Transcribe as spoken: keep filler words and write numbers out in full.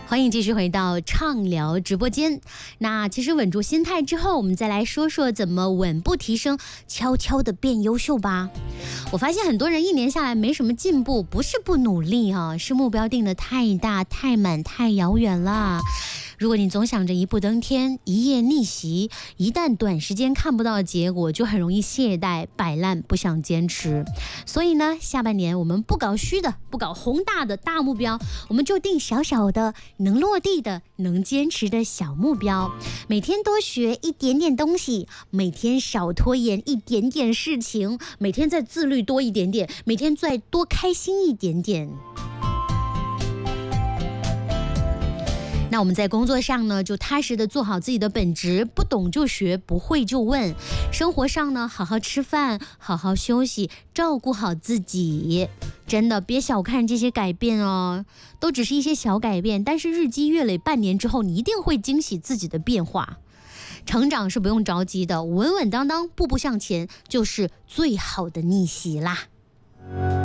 欢迎继续回到畅聊直播间。那其实稳住心态之后，我们再来说说怎么稳步提升，悄悄的变优秀吧。我发现很多人一年下来没什么进步，不是不努力啊，是目标定得太大、太满、太遥远了。如果你总想着一步登天、一夜逆袭，一旦短时间看不到结果，就很容易懈怠、摆烂，不想坚持。所以呢，下半年我们不搞虚的，不搞宏大的大目标，我们就定小小的、能落地的、能坚持的小目标。每天多学一点点东西，每天少拖延一点点事情，每天再自律多一点点，每天再多开心一点点。那我们在工作上呢，就踏实的做好自己的本职，不懂就学，不会就问。生活上呢，好好吃饭，好好休息，照顾好自己。真的别小看这些改变哦，都只是一些小改变，但是日积月累，半年之后，你一定会惊喜自己的变化。成长是不用着急的，稳稳当当，步步向前，就是最好的逆袭啦。